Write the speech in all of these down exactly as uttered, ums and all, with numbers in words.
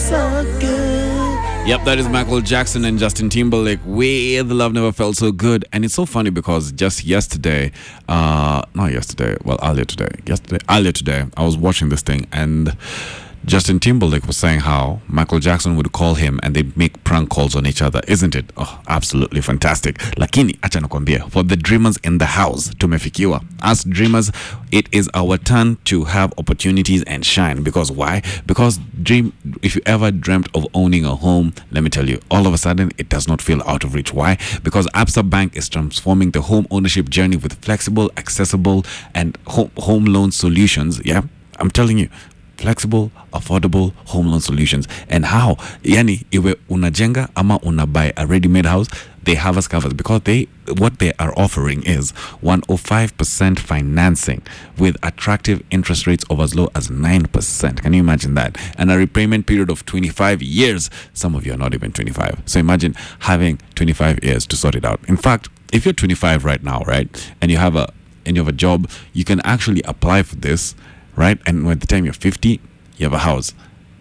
so good. Yep, that is Michael Jackson and Justin Timberlake with Love Never Felt So Good. And it's so funny because just yesterday, uh, not yesterday, well, earlier today, yesterday, earlier today, I was watching this thing and Justin Timberlake was saying how Michael Jackson would call him and they'd make prank calls on each other. Isn't it? Oh, absolutely fantastic. Lakini, acha nakwambia, for the dreamers in the house, tumefikiwa. As dreamers, it is our turn to have opportunities and shine. Because why? Because dream, if you ever dreamt of owning a home, let me tell you, all of a sudden, it does not feel out of reach. Why? Because Absa Bank is transforming the home ownership journey with flexible, accessible, and home, home loan solutions. Yeah, I'm telling you. Flexible, affordable home loan solutions. And how? Yani, iwe unajenga ama unabuy a ready-made house, they have us covered because they what they are offering is one hundred five percent financing with attractive interest rates of as low as nine percent. Can you imagine that? And a repayment period of twenty-five years. Some of you are not even twenty-five. So imagine having twenty-five years to sort it out. In fact, if you're twenty-five right now, right, and you have a and you have a job, you can actually apply for this. Right? And by the time you're fifty, you have a house.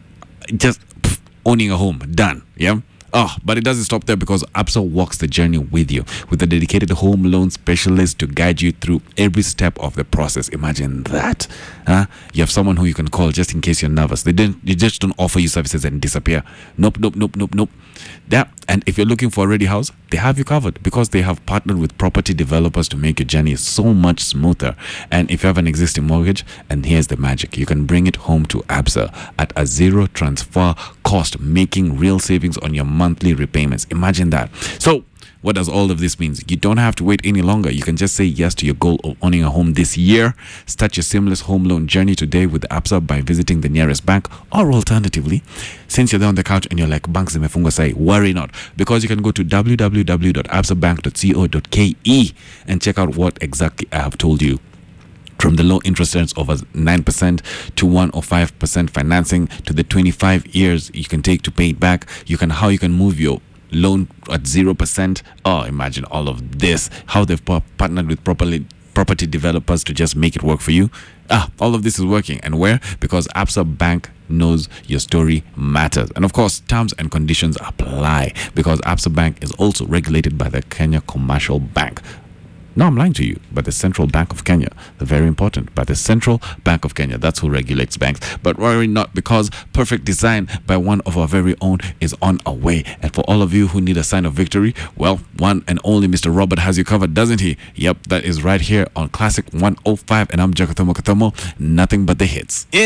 Just pff, owning a home. Done. Yeah? Oh, but it doesn't stop there because Absa walks the journey with you with a dedicated home loan specialist to guide you through every step of the process. Imagine that. Huh? You have someone who you can call just in case you're nervous. They didn't they just don't offer you services and disappear. Nope, nope, nope, nope, nope. Yeah. And if you're looking for a ready house, they have you covered because they have partnered with property developers to make your journey so much smoother. And if you have an existing mortgage, and here's the magic, you can bring it home to Absa at a zero transfer cost, making real savings on your monthly repayments. Imagine that. So what does all of this mean? You don't have to wait any longer. You can just say yes to your goal of owning a home this year. Start your seamless home loan journey today with Absa by visiting the nearest bank, or alternatively, since you're there on the couch and you're like, banks zimefungwa sai, worry not, because you can go to w w w dot absa bank dot co dot k e and check out what exactly I have told you. From the low interest rates of nine percent to one or five percent financing to the twenty-five years you can take to pay it back. You can how you can move your loan at zero percent. Oh, imagine all of this. How they've partnered with properly property developers to just make it work for you. Ah, all of this is working. And where? Because Absa Bank knows your story matters. And of course, terms and conditions apply because Absa Bank is also regulated by the Kenya Commercial Bank. No, I'm lying to you, but the Central Bank of Kenya. They're very important. But the Central Bank of Kenya, that's who regulates banks. But worry not, because perfect design by one of our very own is on our way. And for all of you who need a sign of victory, well, one and only Mister Robert has you covered, doesn't he? Yep, that is right here on Classic one oh five. And I'm Jacotomo Katomo. Nothing but the hits.